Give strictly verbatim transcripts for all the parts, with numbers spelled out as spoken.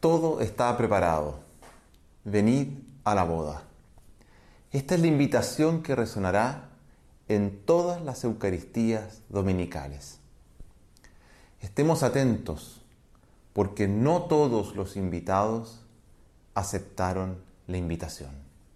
Todo está preparado. Venid a la boda. Esta es la invitación que resonará en todas las Eucaristías dominicales. Estemos atentos, porque no todos los invitados aceptaron la invitación.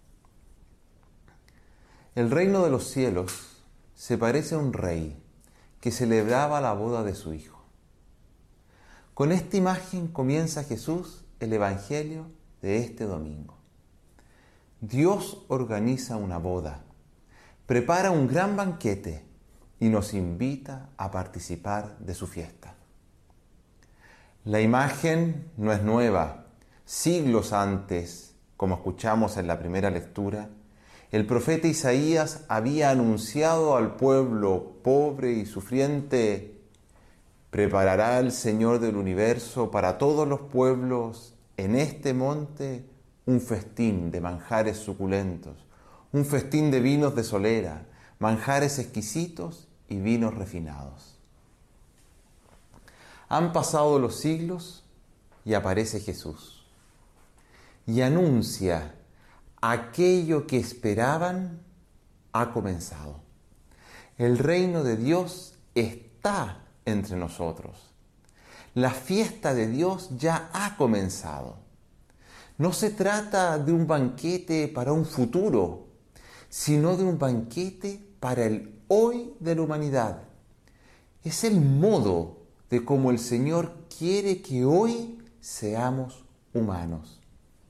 El reino de los cielos se parece a un rey que celebraba la boda de su hijo. Con esta imagen comienza Jesús el Evangelio de este domingo. Dios organiza una boda, prepara un gran banquete y nos invita a participar de su fiesta. La imagen no es nueva. Siglos antes, como escuchamos en la primera lectura, el profeta Isaías había anunciado al pueblo pobre y sufriente: preparará el Señor del universo para todos los pueblos en este monte un festín de manjares suculentos, un festín de vinos de solera, manjares exquisitos y vinos refinados. Han pasado los siglos y aparece Jesús y anuncia: aquello que esperaban ha comenzado. El reino de Dios está entre nosotros. La fiesta de Dios ya ha comenzado. No se trata de un banquete para un futuro, sino de un banquete para el hoy de la humanidad. Es el modo de cómo el Señor quiere que hoy seamos humanos.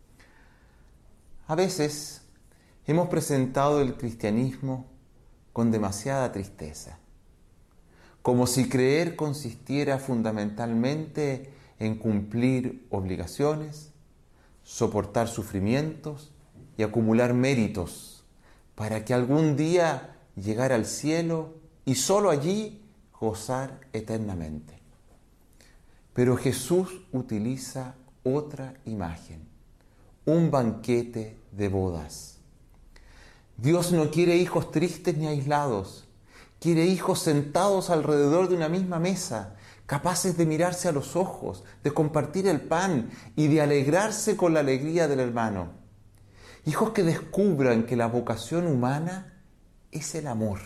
A veces hemos presentado el cristianismo con demasiada tristeza, como si creer consistiera fundamentalmente en cumplir obligaciones, soportar sufrimientos y acumular méritos para que algún día llegar al cielo y solo allí gozar eternamente. Pero Jesús utiliza otra imagen: un banquete de bodas. Dios no quiere hijos tristes ni aislados. Quiere hijos sentados alrededor de una misma mesa, capaces de mirarse a los ojos, de compartir el pan y de alegrarse con la alegría del hermano. Hijos que descubran que la vocación humana es el amor.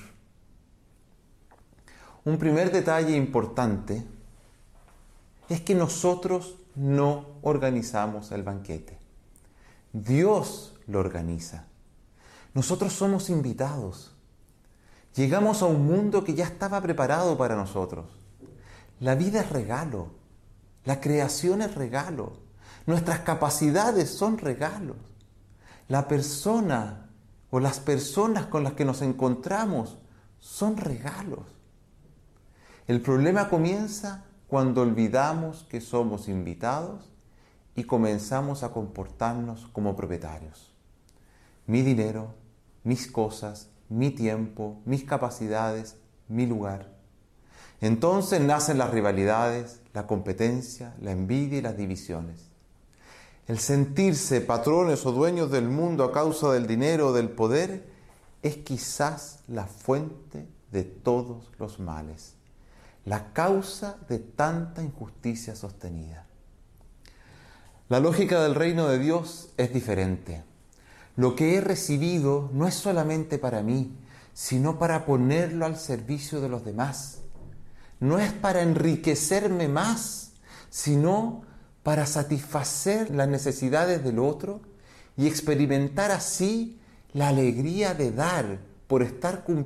Un primer detalle importante es que nosotros no organizamos el banquete. Dios lo organiza. Nosotros somos invitados. Llegamos a un mundo que ya estaba preparado para nosotros. La vida es regalo. La creación es regalo. Nuestras capacidades son regalos. La persona o las personas con las que nos encontramos son regalos. El problema comienza cuando olvidamos que somos invitados y comenzamos a comportarnos como propietarios. Mi dinero, mis cosas, mi tiempo, mis capacidades, mi lugar. Entonces nacen las rivalidades, la competencia, la envidia y las divisiones. El sentirse patrones o dueños del mundo a causa del dinero o del poder es quizás la fuente de todos los males, la causa de tanta injusticia sostenida. La lógica del reino de Dios es diferente. Lo que he recibido no es solamente para mí, sino para ponerlo al servicio de los demás. No es para enriquecerme más, sino para satisfacer las necesidades del otro y experimentar así la alegría de dar por estar cumpliendo